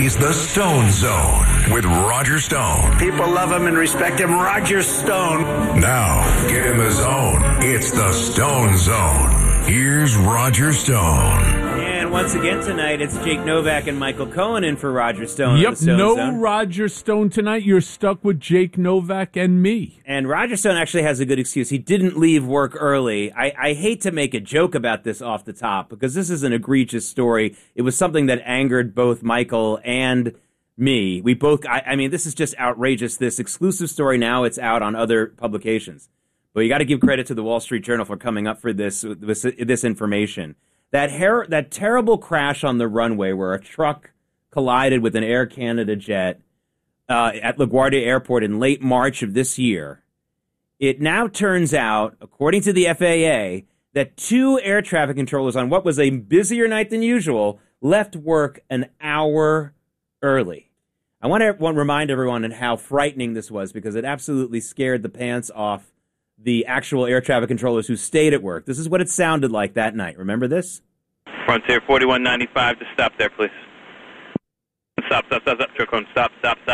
He's the Stone Zone with Roger Stone. People love him and respect him. Roger Stone. Now, get in the zone. It's the Stone Zone. Here's Roger Stone. And once again tonight, it's Jake Novak and Michael Cohen in for Roger Stone. Yep, no Zone. Roger Stone tonight. You're stuck with Jake Novak and me. And Roger Stone actually has a good excuse. He didn't leave work early. I hate to make a joke about this off the top because this is an egregious story. It was something that angered both Michael and me. We both, I mean, this is just outrageous. This exclusive story, now it's out on other publications. But you got to give credit to the Wall Street Journal for coming up for this information. That terrible crash on the runway where a truck collided with an Air Canada jet at LaGuardia Airport in late March of this year. It now turns out, according to the FAA, that 2 air traffic controllers on what was a busier night than usual left work an hour early. I want to remind everyone how frightening this was because it absolutely scared the pants off the actual air traffic controllers who stayed at work. This is what it sounded like that night. Remember this? Frontier 4195, just stop there, please. Stop, truck 1, stop.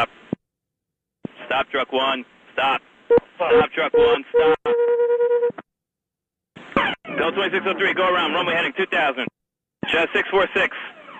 Stop, truck 1, stop. Stop, truck 1, stop. Go 2603, go around, runway heading 2000. Jet 646.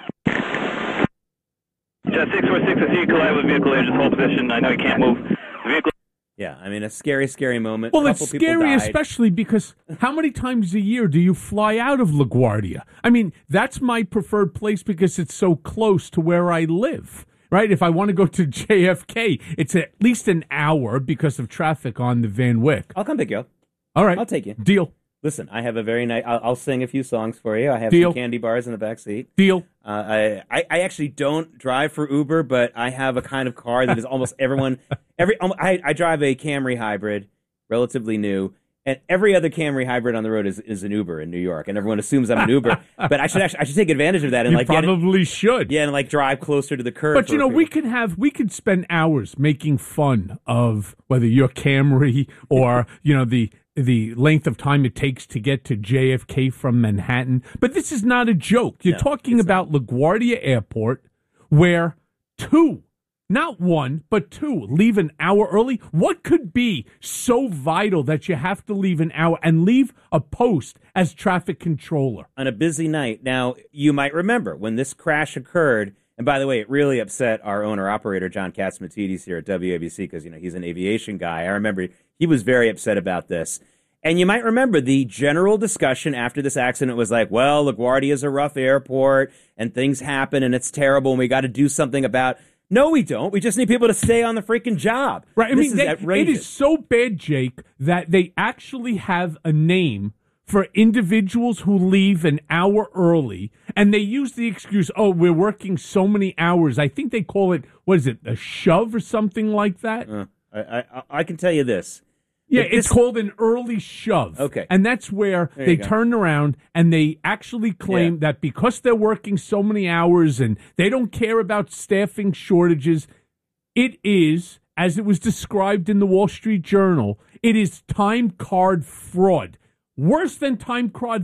Jet 646, I see you collide with vehicle here, just hold position. I know you can't move. Vehicle. Yeah, I mean, a scary, scary moment. Well, it's scary, especially because how many times a year do you fly out of LaGuardia? I mean, that's my preferred place because it's so close to where I live, right? If I want to go to JFK, it's at least an hour because of traffic on the Van Wyck. I'll come pick you up. All right. I'll take you. Deal. Listen, I have a very nice... I'll sing a few songs for you. I have Deal. some candy bars in the back seat. Deal. I actually don't drive for Uber, but I have a kind of car that is almost everyone... I drive a Camry hybrid, relatively new, and every other Camry hybrid on the road is an Uber in New York, and everyone assumes I'm an Uber. But I should take advantage of that and you probably should. Yeah, and drive closer to the curb. But we could spend hours making fun of whether you're Camry or the length of time it takes to get to JFK from Manhattan. But this is not a joke. You're talking about LaGuardia Airport where 2, not 1, but 2, leave an hour early. What could be so vital that you have to leave an hour and leave a post as traffic controller? On a busy night. Now, you might remember when this crash occurred, and by the way, it really upset our owner-operator, John Catsimatidis, here at WABC, because he's an aviation guy. I remember he was very upset about this. And you might remember the general discussion after this accident was like, well, LaGuardia is a rough airport, and things happen, and it's terrible, and we got to do something about... No, we don't. We just need people to stay on the freaking job. Right. Outrageous. It is so bad, Jake, that they actually have a name for individuals who leave an hour early, and they use the excuse, oh, we're working so many hours. I think they call it, what is it, a shove or something like that? I can tell you this. Yeah, it's called an early shove. Okay. And that's where they turn around and they actually claim that because they're working so many hours and they don't care about staffing shortages, it is, as it was described in the Wall Street Journal, it is time card fraud. Worse than time card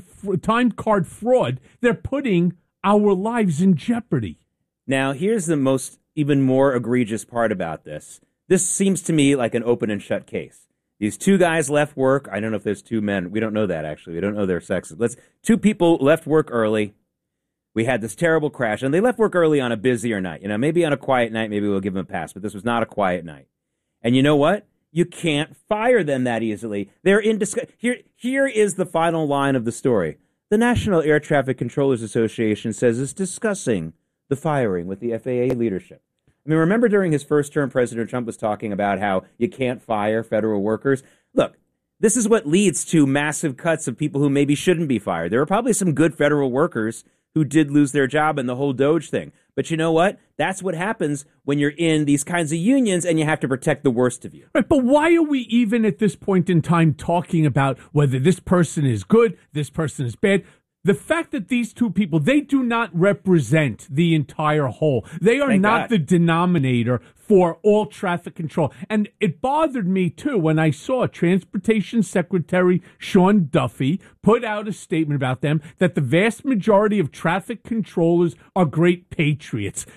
fraud, they're putting our lives in jeopardy. Now, here's the even more egregious part about this. This seems to me like an open and shut case. These 2 guys left work. I don't know if there's 2 men. We don't know that, actually. We don't know their sexes. 2 people left work early. We had this terrible crash, and they left work early on a busier night. Maybe on a quiet night, maybe we'll give them a pass, but this was not a quiet night. And you know what? You can't fire them that easily. They're in discussion. Here is the final line of the story. The National Air Traffic Controllers Association says it's discussing the firing with the FAA leadership. I mean, remember during his first term, President Trump was talking about how you can't fire federal workers? Look, this is what leads to massive cuts of people who maybe shouldn't be fired. There are probably some good federal workers who did lose their job in the whole DOGE thing. But you know what? That's what happens when you're in these kinds of unions and you have to protect the worst of you. Right, but why are we even at this point in time talking about whether this person is good, this person is bad? The fact that these 2 people, they do not represent the entire whole. They are not the denominator for all traffic control. And it bothered me, too, when I saw Transportation Secretary Sean Duffy put out a statement about them that the vast majority of traffic controllers are great patriots.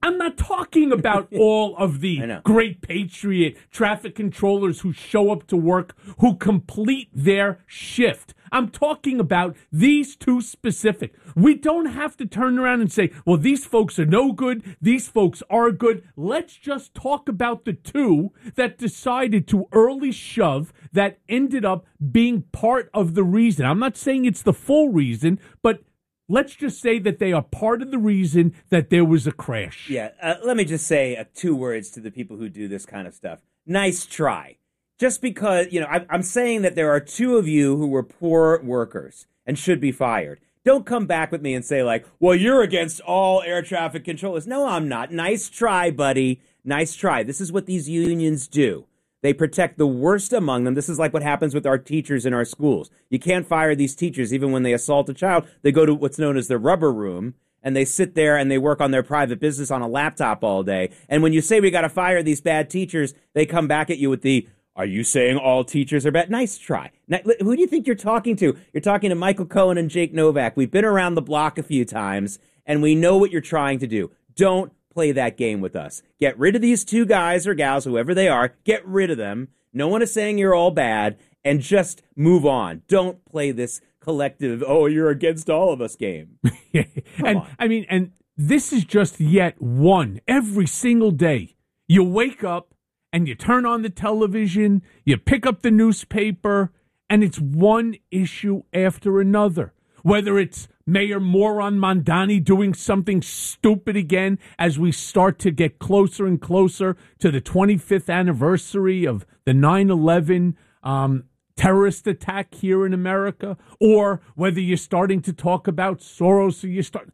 I'm not talking about all of I the know. great patriot traffic controllers who show up to work, who complete their shift. I'm talking about these two specific. We don't have to turn around and say, well, these folks are no good, these folks are good. Let's just talk about the two that decided to early shove that ended up being part of the reason. I'm not saying it's the full reason, but let's just say that they are part of the reason that there was a crash. Yeah, let me just say 2 words to the people who do this kind of stuff. Nice try. Just because, I'm saying that there are 2 of you who were poor workers and should be fired. Don't come back with me and say, like, well, you're against all air traffic controllers. No, I'm not. Nice try, buddy. Nice try. This is what these unions do. They protect the worst among them. This is like what happens with our teachers in our schools. You can't fire these teachers even when they assault a child. They go to what's known as the rubber room, and they sit there and they work on their private business on a laptop all day. And when you say we got to fire these bad teachers, they come back at you with the, are you saying all teachers are bad? Nice try. Who do you think you're talking to? You're talking to Michael Cohen and Jake Novak. We've been around the block a few times, and we know what you're trying to do. Don't play that game with us. Get rid of these 2 guys or gals, whoever they are. Get rid of them. No one is saying you're all bad, and just move on. Don't play this collective, oh, you're against all of us game. And this is just yet one every single day. You wake up and you turn on the television, you pick up the newspaper, and it's one issue after another. Whether it's Mayor Moron Mondani doing something stupid again as we start to get closer and closer to the 25th anniversary of the 9/11 terrorist attack here in America, or whether you're starting to talk about Soros,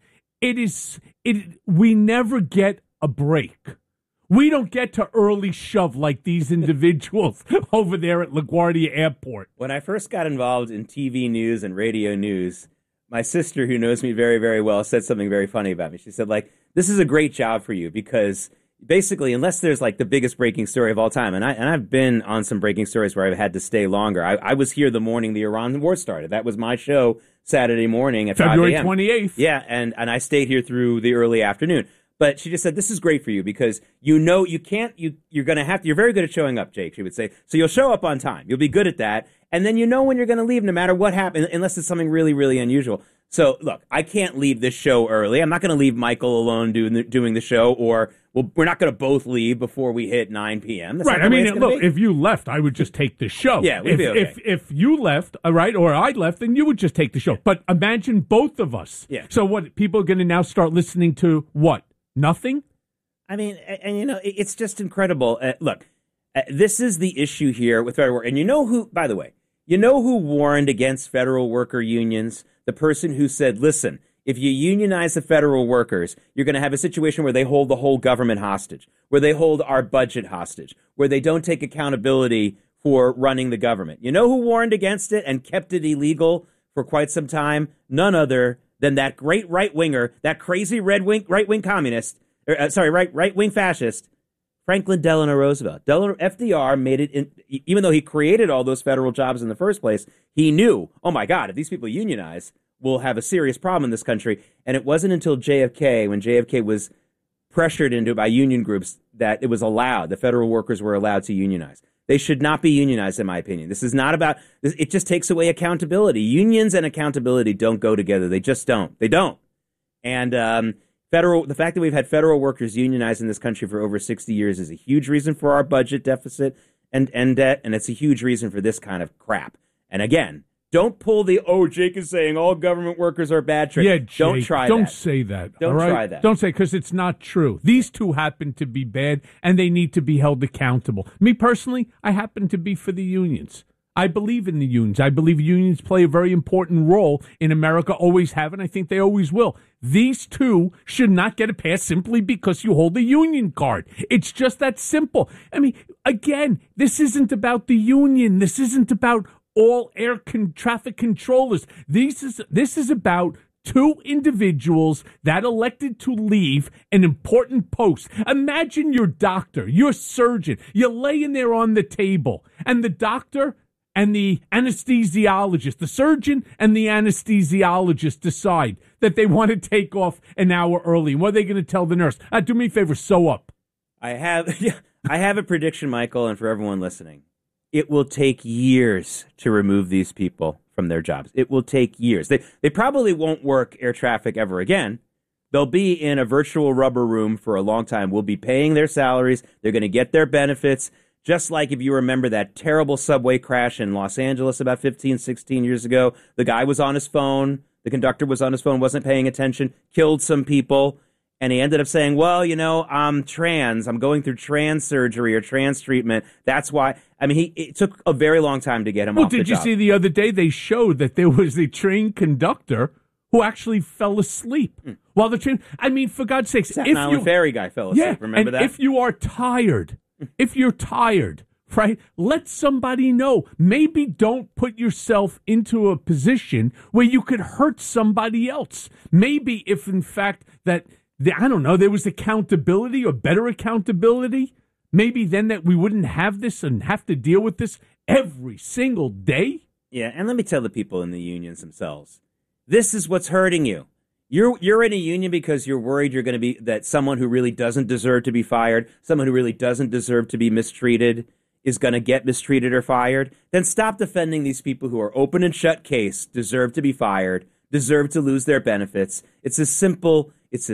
or we never get a break. We don't get to early shove like these individuals over there at LaGuardia Airport. When I first got involved in TV news and radio news, my sister, who knows me very, very well, said something very funny about me. She said, like, this is a great job for you because basically, unless there's like the biggest breaking story of all time, and I've been on some breaking stories where I've had to stay longer. I was here the morning the Iran war started. That was my show Saturday morning at February 5 a.m. 28th. Yeah, and I stayed here through the early afternoon. But she just said, this is great for you because you're going to have to, you're very good at showing up, Jake, she would say. So you'll show up on time. You'll be good at that. And then you know when you're going to leave no matter what happens, unless it's something really, really unusual. So look, I can't leave this show early. I'm not going to leave Michael alone doing the show, or we're not going to both leave before we hit 9 p.m. That's right. I mean, look, if you left, I would just take the show. Yeah, we'd be okay. If you left, right, or I left, then you would just take the show. But imagine both of us. Yeah. So what, people are going to now start listening to what? Nothing? I mean, and it's just incredible. Look, this is the issue here with federal work. And by the way, who warned against federal worker unions? The person who said, listen, if you unionize the federal workers, you're going to have a situation where they hold the whole government hostage, where they hold our budget hostage, where they don't take accountability for running the government. You know who warned against it and kept it illegal for quite some time? None other than that great right-winger, that crazy right-wing communist, right-wing fascist, Franklin Delano Roosevelt. FDR made it, even though he created all those federal jobs in the first place, he knew, oh my God, if these people unionize, we'll have a serious problem in this country. And it wasn't until JFK, when JFK was pressured into by union groups, that it was allowed, the federal workers were allowed to unionize. They should not be unionized, in my opinion. This is not about, it just takes away accountability. Unions and accountability don't go together. They just don't. They don't. And the fact that we've had federal workers unionize in this country for over 60 years is a huge reason for our budget deficit and debt, and it's a huge reason for this kind of crap. And again, don't pull the, Jake is saying all government workers are bad trick. Yeah, Jake, don't try that. Don't say that. Don't all right? try that. Don't say, because it's not true. These two happen to be bad, and they need to be held accountable. Me personally, I happen to be for the unions. I believe in the unions. I believe unions play a very important role in America, always have, and I think they always will. These two should not get a pass simply because you hold a union card. It's just that simple. I mean, again, this isn't about the union. This isn't about all traffic controllers. This is about two individuals that elected to leave an important post. Imagine your doctor, your surgeon. You're laying there on the table, and the doctor and the anesthesiologist, the surgeon and the anesthesiologist decide that they want to take off an hour early. What are they going to tell the nurse? Do me a favor, sew up. I have a prediction, Michael, and for everyone listening. It will take years to remove these people from their jobs. It will take years. They probably won't work air traffic ever again. They'll be in a virtual rubber room for a long time. We'll be paying their salaries. They're going to get their benefits. Just like if you remember that terrible subway crash in Los Angeles about 15, 16 years ago, the guy was on his phone. The conductor was on his phone, wasn't paying attention, killed some people. And he ended up saying, well, I'm trans. I'm going through trans surgery or trans treatment. That's why. I mean, it took a very long time to get him off the job. Did you see the other day they showed that there was a train conductor who actually fell asleep while the train. I mean, for God's sakes. Staten Island ferry guy fell asleep. Remember that? If you are tired, right, let somebody know. Maybe don't put yourself into a position where you could hurt somebody else. Maybe if, in fact, that... I don't know, there was accountability or better accountability, maybe then that we wouldn't have this and have to deal with this every single day. Yeah, and let me tell the people in the unions themselves, this is what's hurting you. You're in a union because you're worried you're going to be that someone who really doesn't deserve to be fired, someone who really doesn't deserve to be mistreated is going to get mistreated or fired. Then stop defending these people who are open and shut case, deserve to be fired, deserve to lose their benefits. It's as simple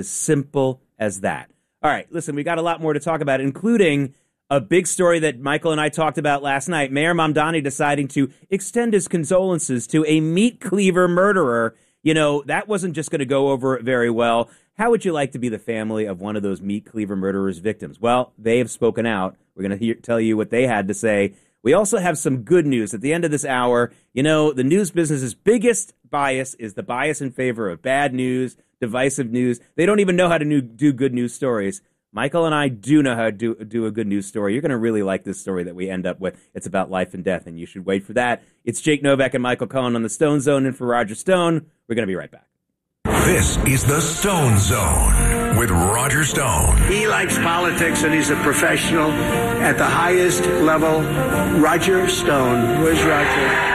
as that. All right, listen, we got a lot more to talk about, including a big story that Michael and I talked about last night. Mayor Mamdani deciding to extend his condolences to a meat cleaver murderer. That wasn't just going to go over very well. How would you like to be the family of one of those meat cleaver murderer's victims? Well, they have spoken out. We're going to tell you what they had to say. We also have some good news at the end of this hour. The news business's biggest bias is the bias in favor of bad news, divisive news. They don't even know how to do good news stories. Michael and I do know how to do a good news story. You're going to really like this story that we end up with. It's about life and death, and you should wait for that. It's Jake Novak and Michael Cohen on the Stone Zone, and for Roger Stone, we're going to be right back. This is the Stone Zone with Roger Stone. He likes politics and he's a professional at the highest level. Roger Stone. Where's Roger?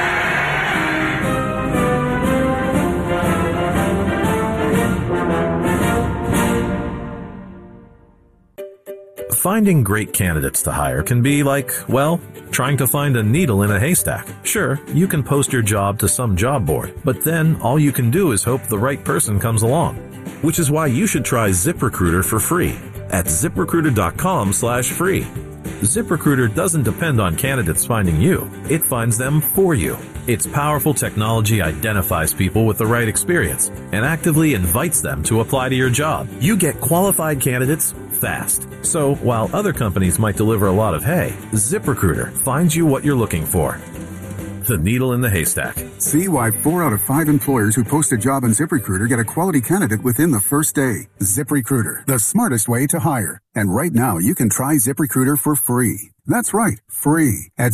Finding great candidates to hire can be like, well, trying to find a needle in a haystack. Sure, you can post your job to some job board, but then all you can do is hope the right person comes along. Which is why you should try ZipRecruiter for free at ZipRecruiter.com/free. ZipRecruiter doesn't depend on candidates finding you. It finds them for you. Its powerful technology identifies people with the right experience and actively invites them to apply to your job. You get qualified candidates fast. So while other companies might deliver a lot of hay, ZipRecruiter finds you what you're looking for. The needle in the haystack. See why 4 out of 5 employers who post a job on ZipRecruiter get a quality candidate within the first day. ZipRecruiter, the smartest way to hire. And right now, you can try ZipRecruiter for free. That's right, free at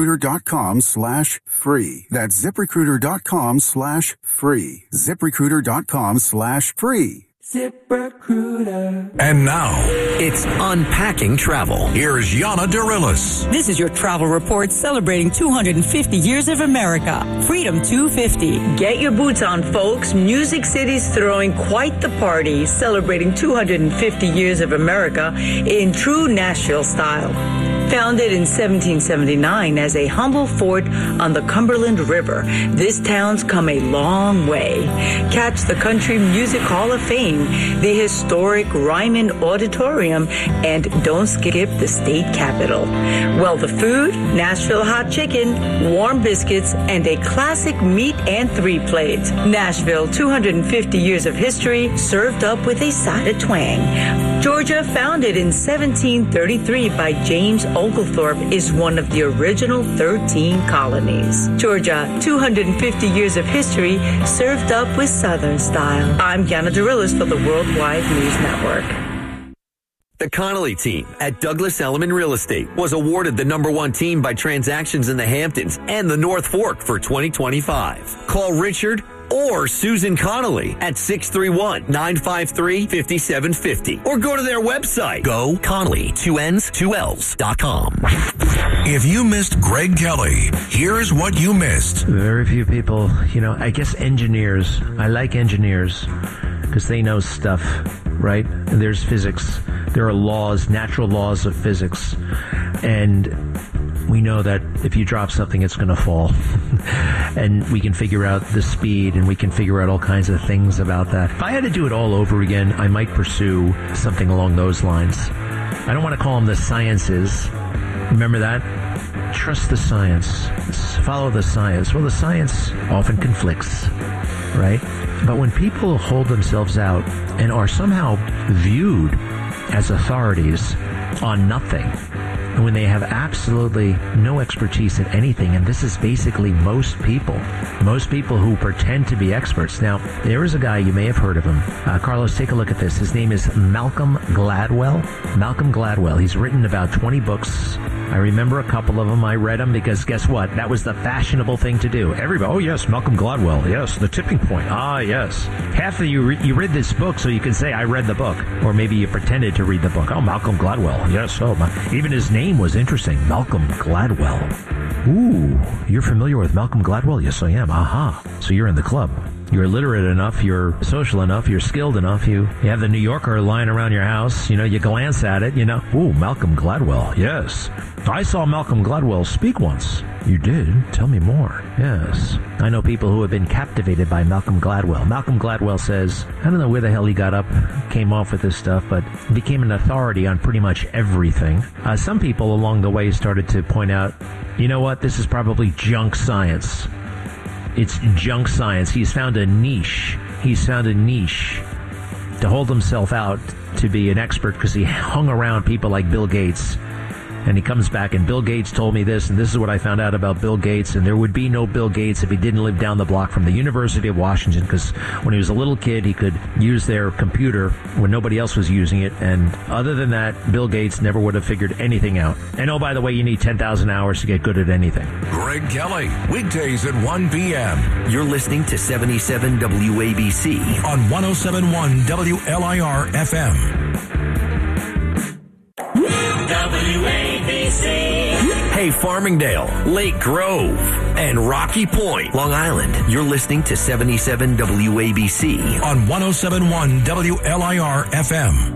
ZipRecruiter.com/free. That's ZipRecruiter.com/free. ZipRecruiter.com/free. ZipRecruiter. And now, it's Unpacking Travel. Here's Yana Dorillis. This is your travel report celebrating 250 years of America. Freedom 250. Get your boots on, folks. Music City's throwing quite the party, celebrating 250 years of America in true Nashville style. Founded in 1779 as a humble fort on the Cumberland River, this town's come a long way. Catch the Country Music Hall of Fame, the historic Ryman Auditorium, and don't skip the state capitol. Well, the food, Nashville hot chicken, warm biscuits, and a classic meat and 3 plates. Nashville, 250 years of history, served up with a side of twang. Georgia, founded in 1733 by James Oglethorpe, is one of the original 13 colonies. Georgia, 250 years of history, served up with Southern style. I'm Yana Dorillis for the Worldwide News Network. The Connolly team at Douglas Elliman Real Estate was awarded the #1 team by Transactions in the Hamptons and the North Fork for 2025. Call Richard or Susan Connolly at 631-953-5750. Or go to their website, goconnolly2ls2ls.com. If you missed Greg Kelly, here's what you missed. Very few people, I guess engineers. I like engineers because they know stuff, right? There's physics. There are laws, natural laws of physics. And we know that if you drop something, it's going to fall. And we can figure out the speed, and we can figure out all kinds of things about that. If I had to do it all over again, I might pursue something along those lines. I don't want to call them the sciences. Remember that? Trust the science. Follow the science. Well, the science often conflicts, right? But when people hold themselves out and are somehow viewed as authorities on nothing, and when they have absolutely no expertise in anything, and this is basically most people who pretend to be experts. Now, there is a guy, you may have heard of him. Carlos, take a look at this. His name is Malcolm Gladwell. Malcolm Gladwell. He's written about 20 books. I remember a couple of them. I read them because guess what? That was the fashionable thing to do. Everybody, oh yes, Malcolm Gladwell. Yes, The Tipping Point. Ah, yes. Half of you read this book so you can say, I read the book. Or maybe you pretended to read the book. Oh, Malcolm Gladwell. Yes, even his name was interesting. Malcolm Gladwell. Ooh, you're familiar with Malcolm Gladwell? Yes, I am. Aha. So you're in the club. You're literate enough, you're social enough, you're skilled enough, you have the New Yorker lying around your house, you glance at it, ooh, Malcolm Gladwell, yes. I saw Malcolm Gladwell speak once. You did? Tell me more. Yes. I know people who have been captivated by Malcolm Gladwell. Malcolm Gladwell says, I don't know where the hell he got up, came off with this stuff, but became an authority on pretty much everything. Some people along the way started to point out, you know what, this is probably junk science. It's junk science. He's found a niche. To hold himself out to be an expert because he hung around people like Bill Gates. And he comes back, and Bill Gates told me this, and this is what I found out about Bill Gates, and there would be no Bill Gates if he didn't live down the block from the University of Washington, because when he was a little kid, he could use their computer when nobody else was using it, and other than that, Bill Gates never would have figured anything out. And oh, by the way, you need 10,000 hours to get good at anything. Greg Kelly, weekdays at 1 p.m. You're listening to 77 WABC on 107.1 WLIR FM. Hey, Farmingdale, Lake Grove, and Rocky Point, Long Island. You're listening to 77 WABC on 107.1 WLIR FM.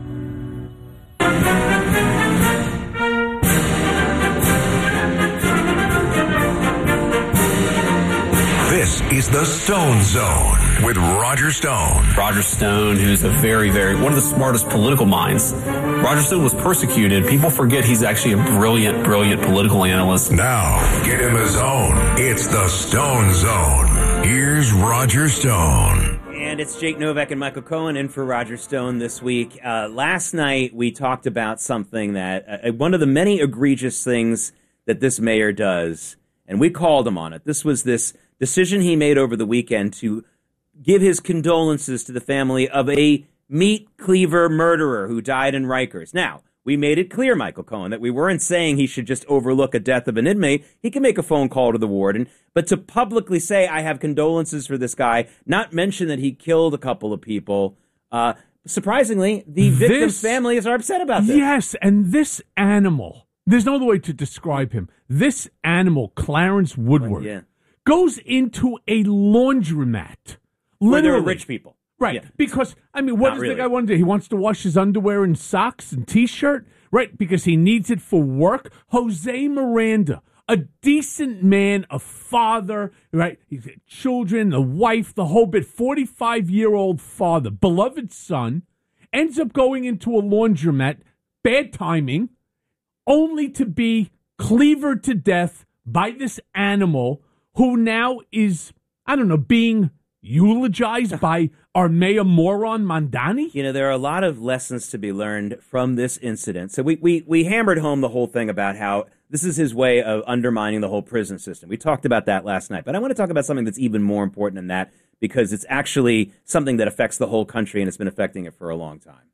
This is the Stone Zone with Roger Stone. Roger Stone, who's a very, one of the smartest political minds. Roger Stone was persecuted. People forget he's actually a brilliant political analyst. Now, get in the zone. It's the Stone Zone. Here's Roger Stone. And it's Jake Novak and Michael Cohen in for Roger Stone this week. Last night, we talked about something that, one of the many egregious things that this mayor does, and we called him on it. This was this decision he made over the weekend to give his condolences to the family of a meat cleaver murderer who died in Rikers. Now, we made it clear, Michael Cohen, that we weren't saying he should just overlook a death of an inmate. He can make a phone call to the warden, but to publicly say, I have condolences for this guy, not mention that he killed a couple of people, surprisingly, the victim's families are upset about this. Yes, and this animal, there's no other way to describe him. This animal, Clarence Woodward, goes into a laundromat. Where there are rich people. Right, yeah. Because, what does the guy want to do? He wants to wash his underwear and socks and T-shirt, right, because he needs it for work. Jose Miranda, a decent man, a father, right, he's got children, a wife, the whole bit, 45-year-old father, beloved son, ends up going into a laundromat, bad timing, only to be cleavered to death by this animal who now is, being eulogized by our mayor moron Mandani? There are a lot of lessons to be learned from this incident. So we hammered home the whole thing about how this is his way of undermining the whole prison system. We talked about that last night. But I want to talk about something that's even more important than that, because it's actually something that affects the whole country, and it's been affecting it for a long time.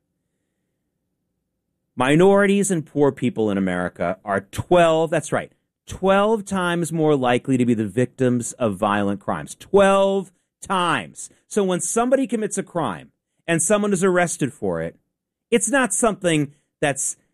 Minorities and poor people in America are 12 times more likely to be the victims of violent crimes. 12 times. So when somebody commits a crime and someone is arrested for it, it's not something that's